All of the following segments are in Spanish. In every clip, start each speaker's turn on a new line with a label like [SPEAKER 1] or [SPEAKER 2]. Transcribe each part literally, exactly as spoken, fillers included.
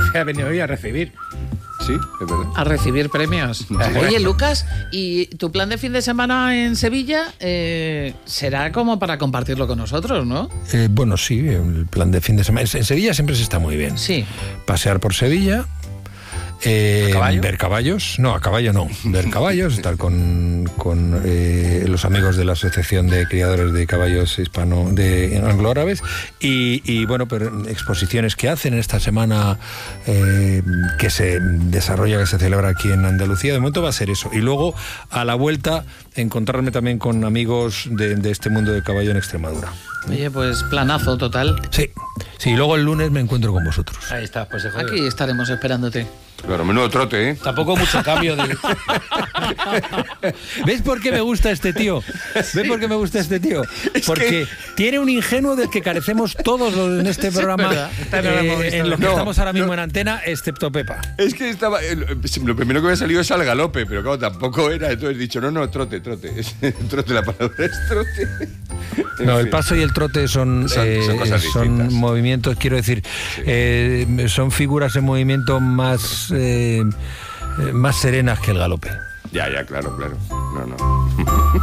[SPEAKER 1] que ha venido hoy a recibir.
[SPEAKER 2] Sí, es verdad.
[SPEAKER 3] A recibir premios. Oye, Lucas, ¿y tu plan de fin de semana en Sevilla eh, será como para compartirlo con nosotros, no?
[SPEAKER 1] Eh, bueno, sí, el plan de fin de semana. En Sevilla siempre se está muy bien.
[SPEAKER 3] Sí.
[SPEAKER 1] Pasear por Sevilla. Eh,
[SPEAKER 3] ¿A caballo?
[SPEAKER 1] Ver caballos, no, a caballo no, ver caballos, estar con, con eh, los amigos de la Asociación de Criadores de Caballos Hispano de Anglo-Árabes y, y bueno, pero exposiciones que hacen esta semana eh, que se desarrolla, que se celebra aquí en Andalucía, de momento va a ser eso. Y luego, a la vuelta, encontrarme también con amigos de, de este mundo del caballo en Extremadura.
[SPEAKER 3] Oye, pues planazo total.
[SPEAKER 1] Sí, sí, y luego el lunes me encuentro con vosotros.
[SPEAKER 4] Ahí está, pues se jode.
[SPEAKER 3] Aquí estaremos esperándote.
[SPEAKER 2] Claro, menudo trote, ¿eh?
[SPEAKER 4] Tampoco mucho cambio de...
[SPEAKER 1] ¿Ves por qué me gusta este tío? ¿Ves por qué me gusta este tío? Porque tiene un ingenuo del que carecemos todos los en este programa,
[SPEAKER 3] verdad.
[SPEAKER 1] eh,
[SPEAKER 3] no lo hemos visto.
[SPEAKER 1] en los que
[SPEAKER 2] No,
[SPEAKER 1] estamos ahora mismo
[SPEAKER 2] no.
[SPEAKER 1] en antena, excepto Pepa.
[SPEAKER 2] Es que estaba... eh, Lo primero que me ha salido es al galope, pero claro, tampoco era. Entonces he dicho, no, no, trote, trote. Es, trote, la palabra es trote. En
[SPEAKER 1] No, el
[SPEAKER 2] fin.
[SPEAKER 1] paso y el trote son,
[SPEAKER 2] Son-
[SPEAKER 1] eh,
[SPEAKER 2] son cosas
[SPEAKER 1] son
[SPEAKER 2] distintas.
[SPEAKER 1] movimientos, quiero decir,
[SPEAKER 2] Sí.
[SPEAKER 1] eh, son figuras en movimiento más, eh, eh, más serenas que el galope.
[SPEAKER 2] Ya, ya, claro, claro. No, no.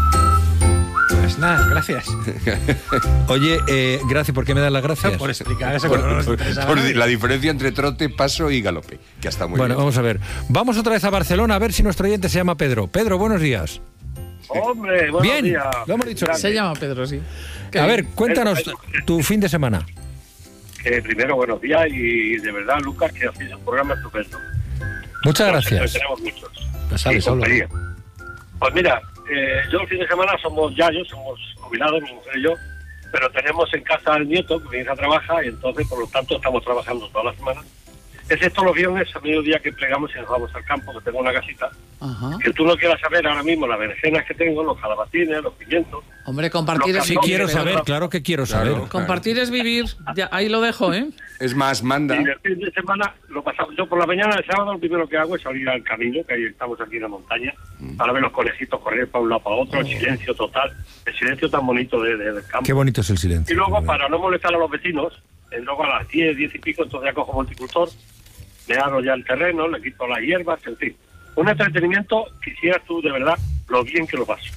[SPEAKER 4] Pues nada, gracias.
[SPEAKER 1] Oye, eh, gracias, ¿por qué me das las gracias?
[SPEAKER 4] Por explicar eso.
[SPEAKER 2] Por,
[SPEAKER 4] que no nos
[SPEAKER 2] por-
[SPEAKER 4] interesaba
[SPEAKER 2] por
[SPEAKER 4] nada.
[SPEAKER 2] la diferencia entre trote, paso y galope, que está muy
[SPEAKER 1] Bueno,
[SPEAKER 2] bien.
[SPEAKER 1] vamos a ver. Vamos otra vez a Barcelona a ver si nuestro oyente se llama Pedro. Pedro, buenos días.
[SPEAKER 5] Hombre, buenos
[SPEAKER 1] Bien,
[SPEAKER 5] días.
[SPEAKER 1] lo hemos dicho.
[SPEAKER 3] Se llama Pedro, sí.
[SPEAKER 1] A ver, cuéntanos tu fin de semana.
[SPEAKER 5] Que primero, buenos días y de verdad, Lucas, que hacéis un programa estupendo.
[SPEAKER 1] Muchas
[SPEAKER 5] Nosotros
[SPEAKER 1] gracias.
[SPEAKER 5] Tenemos muchos.
[SPEAKER 4] Pues sale
[SPEAKER 5] Y
[SPEAKER 4] solo.
[SPEAKER 5] compañía. Pues mira, eh, yo el fin de semana somos yayos, somos jubilados, mi mujer y yo, pero tenemos en casa al nieto que mi hija trabaja y entonces, por lo tanto, estamos trabajando toda la semana. Excepto los viernes a mediodía que plegamos y nos vamos al campo, que tengo una casita.
[SPEAKER 3] Ajá.
[SPEAKER 5] Que tú no quieras saber ahora mismo las berenjenas que tengo, los calabacines, los pimientos.
[SPEAKER 3] Hombre, compartir
[SPEAKER 5] Lo
[SPEAKER 3] es
[SPEAKER 1] Sí,
[SPEAKER 5] No,
[SPEAKER 1] quiero
[SPEAKER 3] vivir,
[SPEAKER 5] pero-
[SPEAKER 1] saber, claro que quiero saber.
[SPEAKER 2] Claro.
[SPEAKER 3] Compartir es vivir. Ya, ahí lo dejo, ¿eh?
[SPEAKER 2] Es más, manda.
[SPEAKER 5] Y el fin de semana lo pasamos. Yo por la mañana del sábado lo primero que hago es salir al camino, que ahí estamos aquí en la montaña, para ver los conejitos correr para un lado para otro, el silencio total, el silencio tan bonito de, de- del campo.
[SPEAKER 1] Qué bonito es el
[SPEAKER 5] Y
[SPEAKER 1] silencio.
[SPEAKER 5] luego, para no molestar a los vecinos, eh, luego a las diez, diez y pico, entonces ya cojo multicultor, me hago ya el terreno, le quito las hierbas, en fin. Un entretenimiento, quisieras tú de verdad lo bien que lo paso.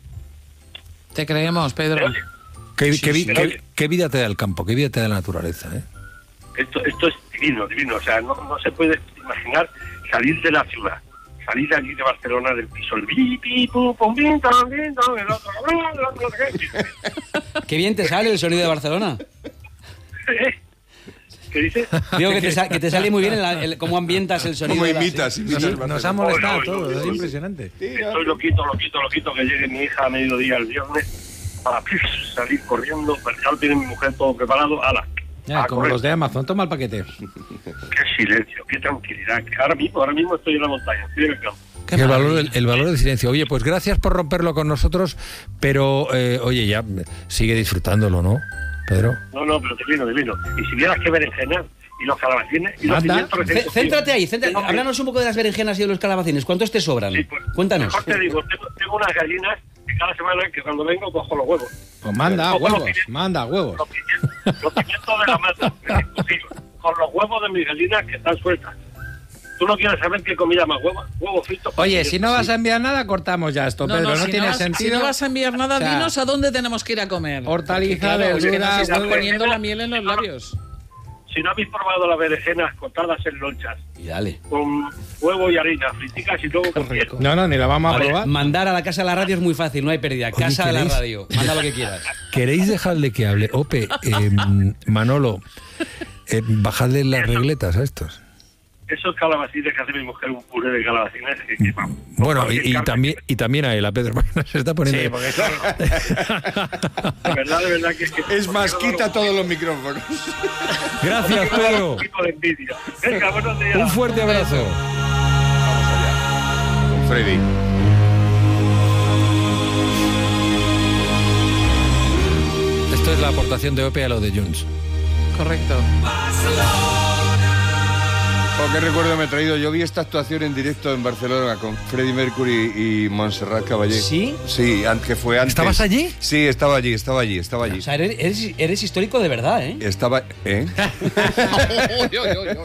[SPEAKER 3] Te creemos, Pedro.
[SPEAKER 5] Pero, oye,
[SPEAKER 1] ¿Qué,
[SPEAKER 5] Sí,
[SPEAKER 1] qué vi-
[SPEAKER 5] sí,
[SPEAKER 1] qué-
[SPEAKER 5] oye.
[SPEAKER 1] qué vida te da el campo? ¿Qué vida te da la naturaleza? ¿eh?
[SPEAKER 5] Esto, esto es divino, divino. O sea, no, no se puede imaginar salir de la ciudad, salir de aquí de Barcelona del piso, el pi, pi, pum, pum, pim, tam, pim, tam, el otro, bla, bla, bla, bla,
[SPEAKER 4] Qué bien te sale el sonido de Barcelona.
[SPEAKER 5] ¿Eh? ¿Qué dices?
[SPEAKER 4] Digo que te, sa- que te sale muy bien el, el- cómo ambientas el sonido.
[SPEAKER 2] ¿Cómo
[SPEAKER 4] de la-
[SPEAKER 2] imitas?
[SPEAKER 4] sí.
[SPEAKER 2] imitas
[SPEAKER 4] Sí.
[SPEAKER 2] Barcelona?
[SPEAKER 1] Nos ha molestado a
[SPEAKER 5] Oye, oye,
[SPEAKER 1] todos,
[SPEAKER 5] oye,
[SPEAKER 1] es
[SPEAKER 5] oye.
[SPEAKER 1] impresionante.
[SPEAKER 5] Estoy loquito, loquito, loquito que llegue mi hija a mediodía el viernes para pif, salir corriendo, pero ya lo tiene mi mujer todo preparado. ¡Hala!
[SPEAKER 4] Ya,
[SPEAKER 5] A
[SPEAKER 4] como
[SPEAKER 5] correr.
[SPEAKER 4] los de Amazon, toma el paquete.
[SPEAKER 5] Qué silencio, qué tranquilidad. Que ahora mismo, ahora mismo estoy en la montaña, estoy en el campo.
[SPEAKER 3] Qué
[SPEAKER 1] el, valor
[SPEAKER 3] maravilla.
[SPEAKER 1] del, el valor del silencio. Oye, pues gracias por romperlo con nosotros, pero eh, oye, ya sigue disfrutándolo, ¿no, Pedro?
[SPEAKER 5] No, no, pero divino, divino. Y si vieras qué berenjenas y los calabacines y los
[SPEAKER 4] Anda.
[SPEAKER 5] pimientos recién
[SPEAKER 4] C-
[SPEAKER 5] cocidos.
[SPEAKER 4] Céntrate ahí, céntrate.
[SPEAKER 5] Tengo-
[SPEAKER 4] Háblanos un poco de las berenjenas y de los calabacines. ¿Cuántos te sobran?
[SPEAKER 5] Sí, pues,
[SPEAKER 4] Cuéntanos.
[SPEAKER 5] Mejor te digo, tengo, tengo unas gallinas que cada semana que cuando vengo cojo los huevos.
[SPEAKER 4] Pues manda
[SPEAKER 5] Cojo los
[SPEAKER 4] huevos,
[SPEAKER 5] pimientos-
[SPEAKER 4] manda huevos.
[SPEAKER 5] Los pimientos, los pimientos de la mata, recién cocidos, con los huevos de mis gallinas que están sueltas. ¿Tú no quieres saber qué comida más huevos? Huevos fritos. con
[SPEAKER 4] Oye, si no
[SPEAKER 5] pimientos.
[SPEAKER 4] vas a enviar nada, cortamos ya esto,
[SPEAKER 3] No,
[SPEAKER 4] Pedro.
[SPEAKER 3] no,
[SPEAKER 4] No,
[SPEAKER 3] si,
[SPEAKER 4] tiene
[SPEAKER 3] no vas,
[SPEAKER 4] sentido.
[SPEAKER 3] si no vas a enviar nada,
[SPEAKER 4] O sea,
[SPEAKER 3] dinos a dónde tenemos que ir a comer.
[SPEAKER 4] Hortaliza,
[SPEAKER 3] Claro, es que
[SPEAKER 4] verdura,
[SPEAKER 3] nos estás
[SPEAKER 4] huevo.
[SPEAKER 3] poniendo la miel en los labios.
[SPEAKER 5] Si no habéis probado las berenjenas cortadas en lonchas,
[SPEAKER 4] Y dale.
[SPEAKER 5] con huevo y harina, friticas y luego con miel.
[SPEAKER 4] No, no, ni la vamos a
[SPEAKER 5] Vale.
[SPEAKER 4] probar. Mandar a la casa de la radio es muy fácil, no hay pérdida.
[SPEAKER 1] Oye,
[SPEAKER 4] Casa de la
[SPEAKER 1] ¿queréis?
[SPEAKER 4] radio. Manda lo que quieras.
[SPEAKER 1] ¿Queréis dejarle que hable? Ope, eh, Manolo, eh, bajadle las regletas a estos.
[SPEAKER 5] Esos calabacines que hace mi mujer, un puré de calabacines. Que, que, vamos,
[SPEAKER 1] Bueno,
[SPEAKER 5] con
[SPEAKER 1] y, y
[SPEAKER 5] carne.
[SPEAKER 1] también y también a él, a Pedro, porque se está poniendo...
[SPEAKER 4] Sí, porque
[SPEAKER 5] De verdad, de verdad que... que
[SPEAKER 2] Es más, quita todos los micrófonos.
[SPEAKER 1] Gracias, Pedro.
[SPEAKER 5] Un poquito de envidia. Venga, buenos días.
[SPEAKER 1] Un fuerte abrazo.
[SPEAKER 2] Vamos allá. Con Freddy.
[SPEAKER 1] Esto es la aportación de Ope a lo de Junts.
[SPEAKER 3] Correcto.
[SPEAKER 2] Oh, qué recuerdo me he traído. Yo vi esta actuación en directo en Barcelona con Freddie Mercury y Montserrat Caballé.
[SPEAKER 4] ¿Sí?
[SPEAKER 2] Sí, an- que fue antes.
[SPEAKER 1] ¿Estabas allí?
[SPEAKER 2] Sí, estaba allí, estaba allí, estaba allí.
[SPEAKER 4] O sea, eres, eres, eres histórico de verdad, ¿eh?
[SPEAKER 2] Estaba... ¿Eh?